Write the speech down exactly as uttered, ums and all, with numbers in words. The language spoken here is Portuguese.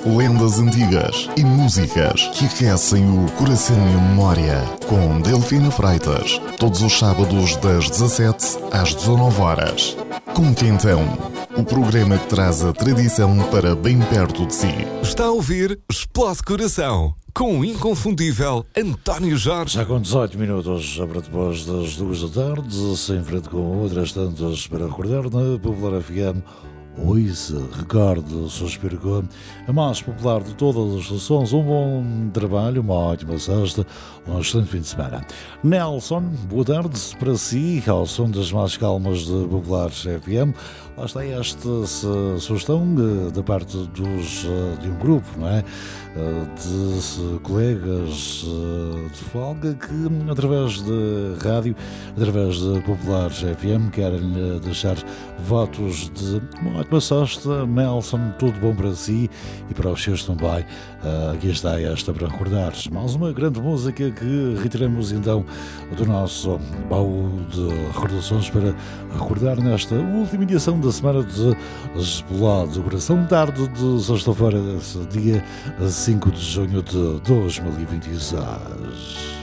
lendas antigas e músicas que aquecem o coração e a memória. Com Delfina Freitas, todos os sábados das dezassete às dezanove horas. Com Quentão, o programa que traz a tradição para bem perto de si. Está a ouvir Explode Coração, com o inconfundível António Jorge. Já com dezoito minutos para depois das duas da tarde, sem frente com outras tantas para recordar na Popular F M. Ouça, recorde, suspiro com a mais popular de todas as estações. Um bom trabalho, uma ótima sexta, um excelente fim de semana. Nelson, boa tarde para si, ao som das mais calmas de Popular F M. Lá está esta sugestão da parte dos, de um grupo, não é? De colegas de folga que, através de rádio, através de Popular F M, querem deixar votos de uma ótima sexta. Nelson, tudo bom para si e para os seus também. Aqui está esta para recordar mais uma grande música que retiramos então do nosso baú de recordações para recordar nesta última edição da semana de Explode Coração, tarde de sexta-feira, dia cinco de junho de dois mil e vinte e seis.